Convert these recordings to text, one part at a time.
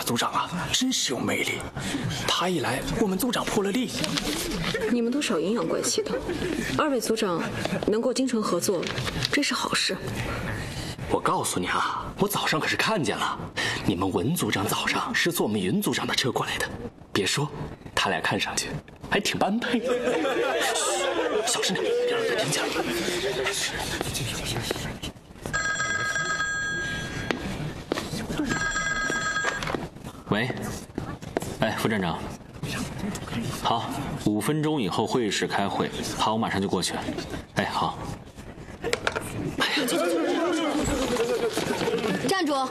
组长啊，真是有魅力。他一来，我们组长破了例。 你们都少阴阳怪气的，二位组长能够精诚合作，这是好事。 我告诉你啊，我早上可是看见了，你们文组长早上是坐我们云组长的车过来的。别说，他俩看上去还挺般配。小声点，别让他听见。喂，哎，副站长，好，5分钟以后会议室开会。好，我马上就过去。哎，好。哎呀，走。 站住！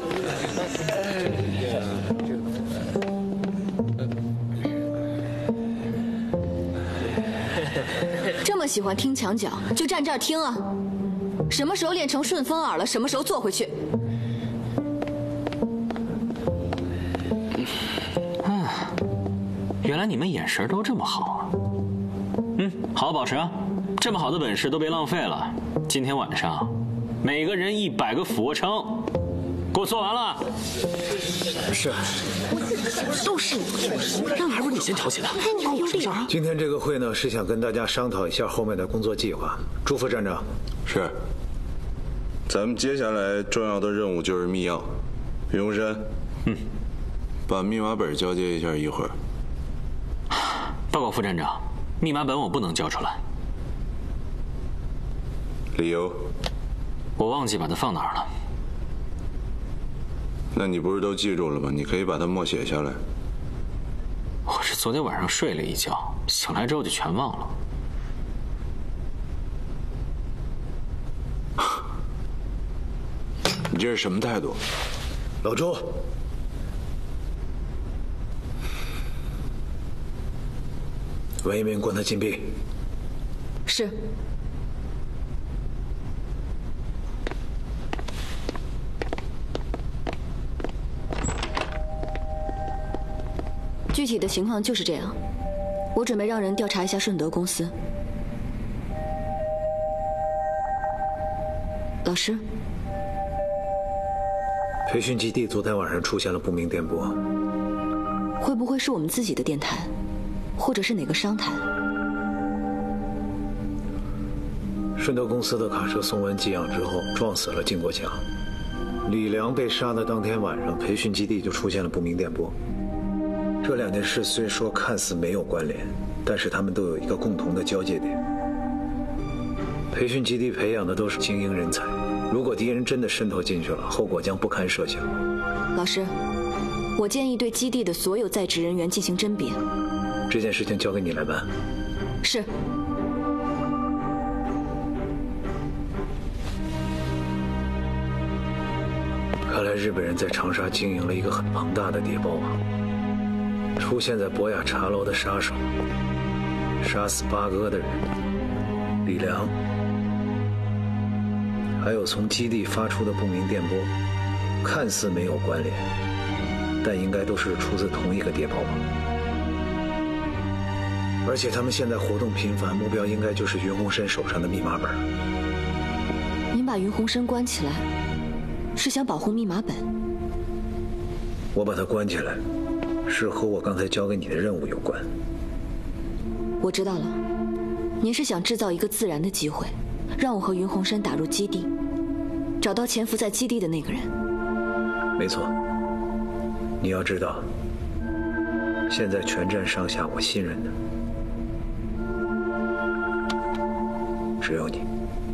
这么喜欢听墙角，就站这儿听啊！什么时候练成顺风耳了，什么时候坐回去。 原来你们眼神都这么好啊！好好保持啊！这么好的本事都别浪费了。今天晚上，每个人100个俯卧撑，给我做完了。 是， 都是你， 还不是你先挑起的？ 你还有理啊！ 今天这个会呢，是想跟大家商讨一下后面的工作计划。朱副站长， 是。咱们接下来重要的任务就是密钥。云鸿山，把密码本交接一下，一会儿。 报告副站长，密码本我不能交出来。 理由？ 我忘记把它放哪儿了。 那你不是都记住了吗？你可以把它默写下来。 我是昨天晚上睡了一觉，醒来之后就全忘了。 你这是什么态度？ 老周，文一鸣关他禁闭。 是。具体的情况就是这样，我准备让人调查一下顺德公司。老师， 培训基地昨天晚上出现了不明电波， 会不会是我们自己的电台，或者是哪个商台？ 顺德公司的卡车送完给养之后撞死了靳国强，李良被杀的当天晚上，培训基地就出现了不明电波。这2件事虽说看似没有关联，但是他们都有一个共同的交界点。培训基地培养的都是精英人才，如果敌人真的渗透进去了，后果将不堪设想。 老师，我建议对基地的所有在职人员进行甄别。 这件事情交给你来办。 是。 看来日本人在长沙经营了一个很庞大的谍报网。出现在博雅茶楼的杀手，杀死8哥的人，李良，还有从基地发出的不明电波，看似没有关联，但应该都是出自同一个谍报网。而且他们现在活动频繁，目标应该就是云鸿深手上的密码本。 您把云鸿深关起来，是想保护密码本？ 我把他关起来，是和我刚才交给你的任务有关。 我知道了，您是想制造一个自然的机会，让我和云鸿深打入基地，找到潜伏在基地的那个人。 没错，你要知道，现在全站上下我信任的只有你。